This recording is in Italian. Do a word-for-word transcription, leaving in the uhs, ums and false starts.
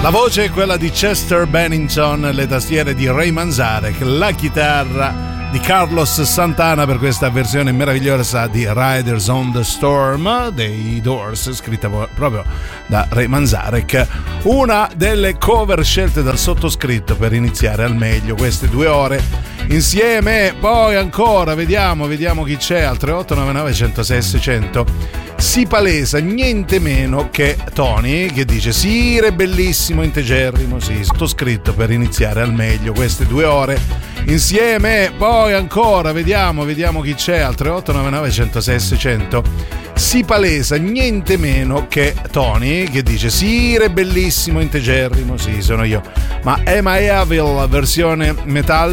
La voce è quella di Chester Bennington, le tastiere di Ray Manzarek, la chitarra di Carlos Santana per questa versione meravigliosa di Riders on the Storm dei Doors, scritta proprio da Ray Manzarek. Una delle cover scelte dal sottoscritto per iniziare al meglio queste due ore insieme. Poi ancora vediamo, vediamo chi c'è al tre otto nove nove uno zero sei sei zero zero. Si palesa niente meno che Tony, che dice sì, re bellissimo, integerrimo, sì, sottoscritto per iniziare al meglio queste due ore insieme. Poi ancora vediamo, vediamo chi c'è al tre otto nove nove uno zero sei sei zero zero. Si palesa niente meno che Tony, che dice sì, re bellissimo, integerrimo, sì, sono io, ma Emma Evil versione metal